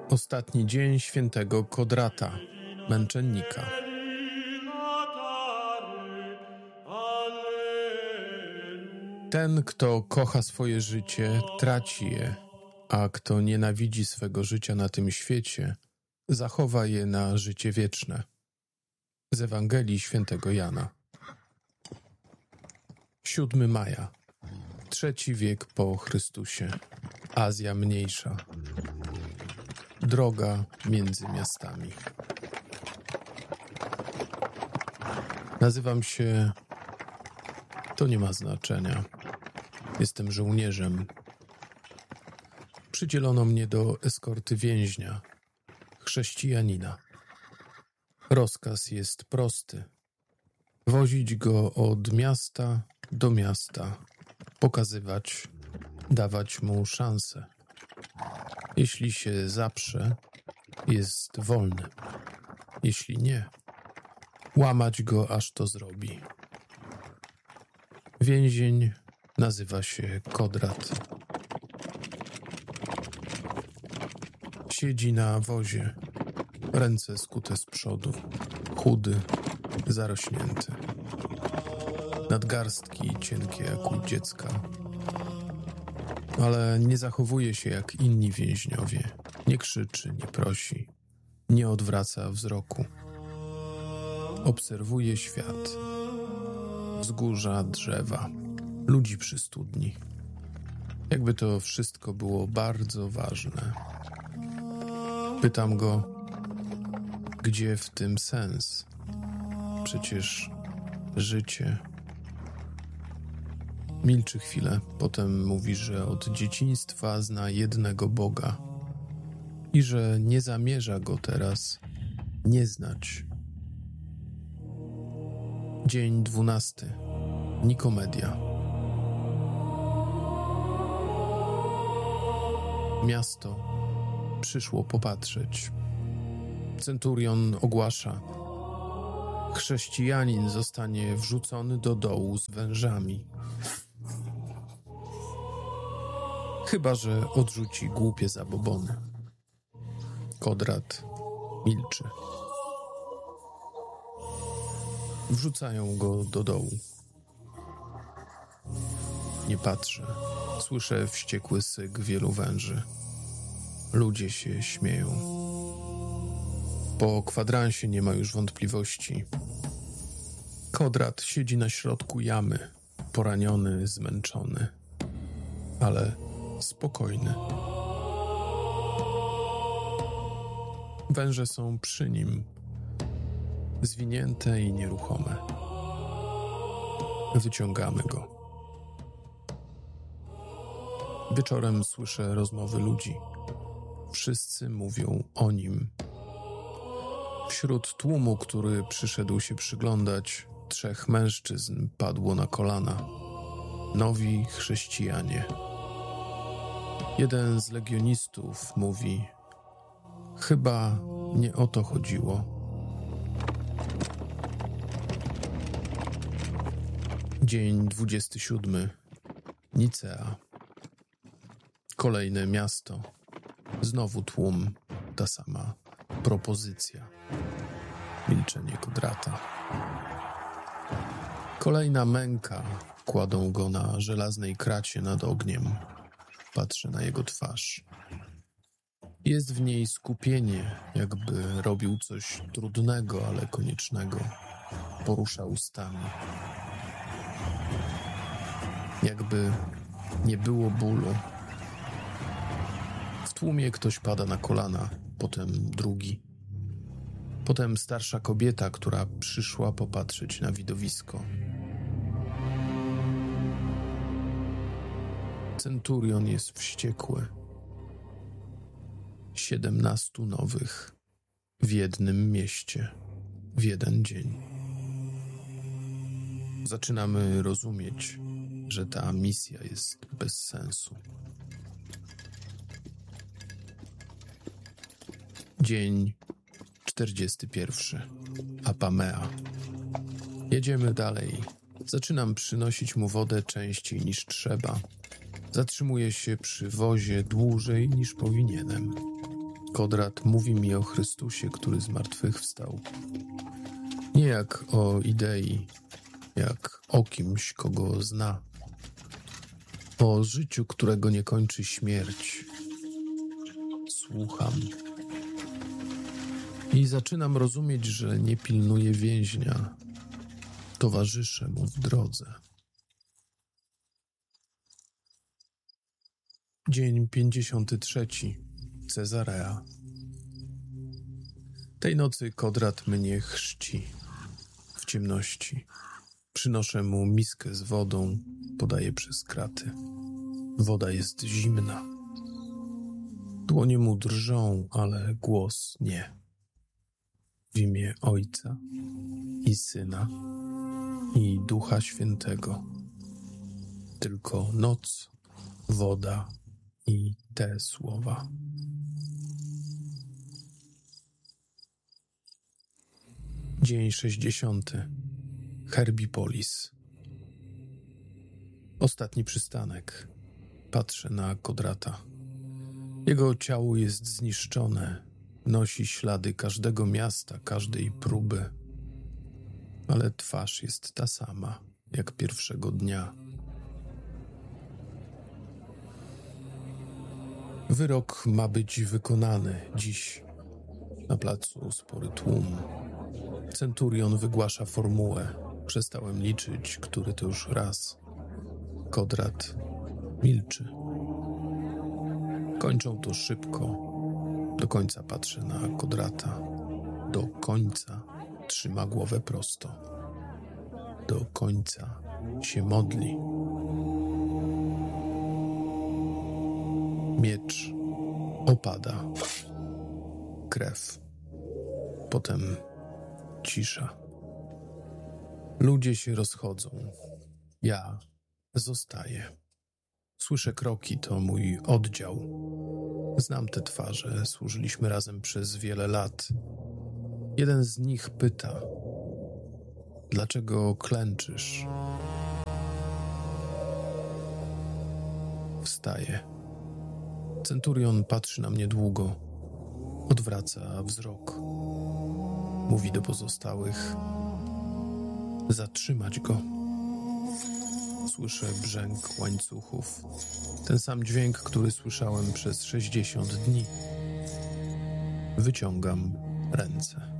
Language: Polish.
Ostatni dzień świętego Kodrata, męczennika. Ten, kto kocha swoje życie, traci je, a kto nienawidzi swego życia na tym świecie, zachowa je na życie wieczne. Z Ewangelii Świętego Jana. 7 maja, III wiek po Chrystusie, Azja Mniejsza. Droga między miastami. Nazywam się... To nie ma znaczenia. Jestem żołnierzem. Przydzielono mnie do eskorty więźnia, chrześcijanina. Rozkaz jest prosty. Wozić go od miasta do miasta, pokazywać, dawać mu szansę. Jeśli się zaprze, jest wolny. Jeśli nie, łamać go, aż to zrobi. Więzień nazywa się Kodrat. Siedzi na wozie, ręce skute z przodu, chudy, zarośnięty. Nadgarstki cienkie jak u dziecka. Ale nie zachowuje się jak inni więźniowie. Nie krzyczy, nie prosi, nie odwraca wzroku. Obserwuje świat. Wzgórza, drzewa, ludzi przy studni. Jakby to wszystko było bardzo ważne. Pytam go, gdzie w tym sens? Przecież życie... Milczy chwilę, potem mówi, że od dzieciństwa zna jednego Boga i że nie zamierza go teraz nie znać. Dzień 12. Nikomedia. Miasto przyszło popatrzeć. Centurion ogłasza: chrześcijanin zostanie wrzucony do dołu z wężami. Chyba że odrzuci głupie zabobony. Kodrat milczy. Wrzucają go do dołu. Nie patrzę. Słyszę wściekły syk wielu węży. Ludzie się śmieją. Po kwadransie nie ma już wątpliwości. Kodrat siedzi na środku jamy, poraniony, zmęczony, ale spokojny. Węże są przy nim, zwinięte i nieruchome. Wyciągamy go. Wieczorem słyszę rozmowy ludzi. Wszyscy mówią o nim. Wśród tłumu, który przyszedł się przyglądać, 3 mężczyzn padło na kolana. Nowi chrześcijanie. Jeden z legionistów mówi: chyba nie o to chodziło. Dzień 27. Nicea. Kolejne miasto. Znowu tłum. Ta sama propozycja. Milczenie Kodrata. Kolejna męka. Kładą go na żelaznej kracie nad ogniem. Patrzę na jego twarz. Jest w niej skupienie, jakby robił coś trudnego, ale koniecznego. Porusza ustami. Jakby nie było bólu. W tłumie ktoś pada na kolana, potem drugi. Potem starsza kobieta, która przyszła popatrzeć na widowisko. Centurion jest wściekły. 17 nowych w jednym mieście, w jeden dzień. Zaczynamy rozumieć, że ta misja jest bez sensu. Dzień 41. Apamea. Jedziemy dalej. Zaczynam przynosić mu wodę częściej niż trzeba. Zatrzymuję się przy wozie dłużej niż powinienem. Kodrat mówi mi o Chrystusie, który zmartwychwstał. Nie jak o idei, jak o kimś, kogo zna. O życiu, którego nie kończy śmierć. Słucham. I zaczynam rozumieć, że nie pilnuję więźnia. Towarzyszę mu w drodze. Dzień 53. Cezarea. Tej nocy Kodrat mnie chrzci w ciemności. Przynoszę mu miskę z wodą, podaję przez kraty. Woda jest zimna. Dłonie mu drżą, ale głos nie. W imię Ojca i Syna i Ducha Świętego. Tylko noc, woda i te słowa. Dzień 60. Herbipolis. Ostatni przystanek. Patrzę na Kodrata. Jego ciało jest zniszczone. Nosi ślady każdego miasta, każdej próby. Ale twarz jest ta sama, jak pierwszego dnia. Wyrok ma być wykonany dziś. Na placu spory tłum. Centurion wygłasza formułę. Przestałem liczyć, który to już raz. Kodrat milczy. Kończą to szybko. Do końca patrzę na Kodrata. Do końca trzyma głowę prosto. Do końca się modli. Miecz opada. Krew. Potem cisza. Ludzie się rozchodzą. Ja zostaję. Słyszę kroki, to mój oddział. Znam te twarze, służyliśmy razem przez wiele lat. Jeden z nich pyta: dlaczego klęczysz? Wstaję. Centurion patrzy na mnie długo. Odwraca wzrok. Mówi do pozostałych: zatrzymać go. Słyszę brzęk łańcuchów. Ten sam dźwięk, który słyszałem przez 60 dni. Wyciągam ręce.